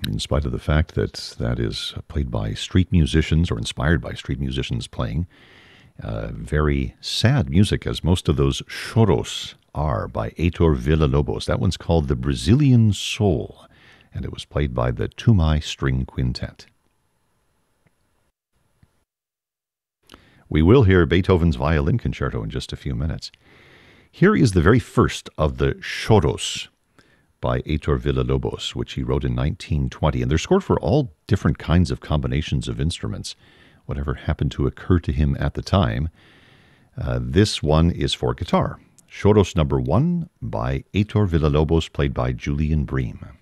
in spite of the fact that that is played by street musicians or inspired by street musicians playing. Very sad music, as most of those choros are, by Heitor Villa-Lobos. That one's called The Brazilian Soul, and it was played by the Tumai String Quintet. We will hear Beethoven's Violin Concerto in just a few minutes. Here is the very first of the choros by Heitor Villa-Lobos, which he wrote in 1920, and they're scored for all different kinds of combinations of instruments, whatever happened to occur to him at the time. This one is for guitar. Choros number 1 by Heitor Villa-Lobos, played by Julian Bream.